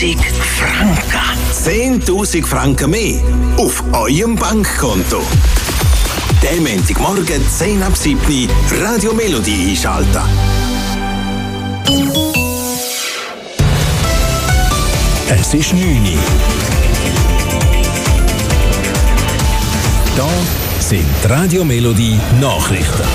10'000 Franken. 10'000 Franken mehr auf eurem Bankkonto. Den Montagmorgen 10 ab 7 Radio Melodie einschalten. Es ist 9 Uhr. Da sind die Radio Melodie Nachrichten.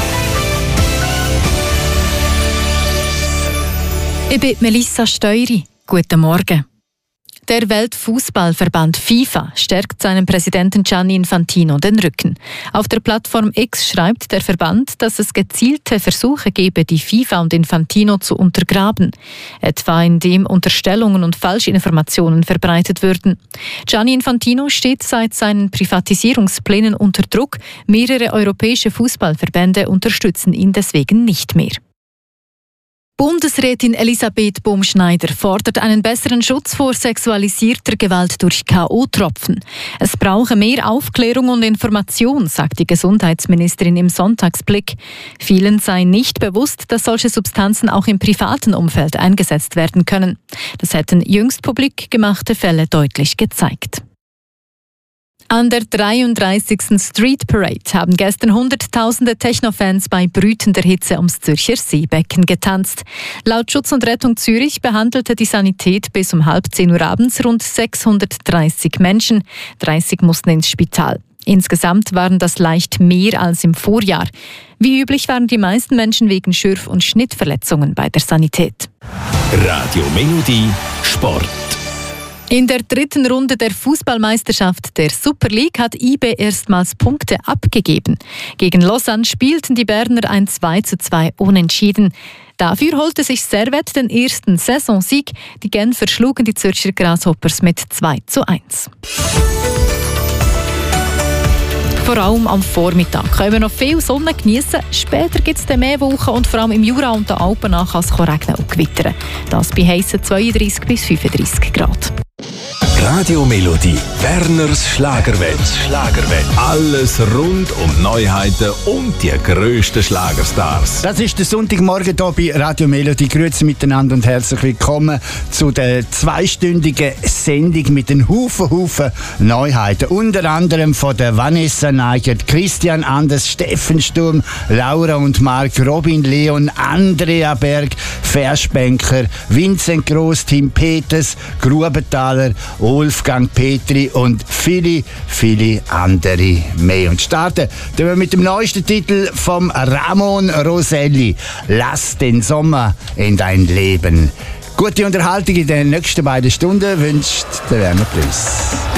Ich bin Melissa Steury. Guten Morgen. Der Weltfußballverband FIFA stärkt seinem Präsidenten Gianni Infantino den Rücken. Auf der Plattform X schreibt der Verband, dass es gezielte Versuche gebe, die FIFA und Infantino zu untergraben, etwa indem Unterstellungen und Falschinformationen verbreitet würden. Gianni Infantino steht seit seinen Privatisierungsplänen unter Druck. Mehrere europäische Fußballverbände unterstützen ihn deswegen nicht mehr. Bundesrätin Elisabeth Bohm-Schneider fordert einen besseren Schutz vor sexualisierter Gewalt durch K.O.-Tropfen. Es brauche mehr Aufklärung und Information, sagt die Gesundheitsministerin im Sonntagsblick. Vielen sei nicht bewusst, dass solche Substanzen auch im privaten Umfeld eingesetzt werden können. Das hätten jüngst publik gemachte Fälle deutlich gezeigt. An der 33. Street Parade haben gestern Hunderttausende Techno-Fans bei brütender Hitze ums Zürcher Seebecken getanzt. Laut Schutz und Rettung Zürich behandelte die Sanität bis um 9:30 Uhr abends rund 630 Menschen. 30 mussten ins Spital. Insgesamt waren das leicht mehr als im Vorjahr. Wie üblich waren die meisten Menschen wegen Schürf- und Schnittverletzungen bei der Sanität. Radio Melodie Sport. In der dritten Runde der Fußballmeisterschaft der Super League hat IB erstmals Punkte abgegeben. Gegen Lausanne spielten die Berner ein 2:2 Unentschieden. Dafür holte sich Servette den ersten Saisonsieg. Die Genfer schlugen die Zürcher Grasshoppers mit 2:1. Vor allem am Vormittag können wir noch viel Sonne genießen. Später gibt es dann mehr Wolken und vor allem im Jura und den Alpen nach kann es regnen und gewittern. Das bei heissen 32 bis 35 Grad. Radio Melodie, Werners Schlagerwelt. Alles rund um Neuheiten und die grössten Schlagerstars. Das ist der Sonntagmorgen hier bei Radio Melodie. Grüezi miteinander und herzlich willkommen zu der 2-stündigen Sendung mit den Haufen Neuheiten. Unter anderem von der Vanessa Neigert, Christian Anders, Steffen Sturm, Laura und Marc, Robin Leon, Andrea Berg, Verspenker, Vincent Gross, Tim Peters, Grubenthaler, Wolfgang Petri und viele andere mehr. Und starten wir mit dem neuesten Titel vom Ramon Roselli. Lass den Sommer in dein Leben. Gute Unterhaltung in den nächsten beiden Stunden wünscht der Werner Plüss.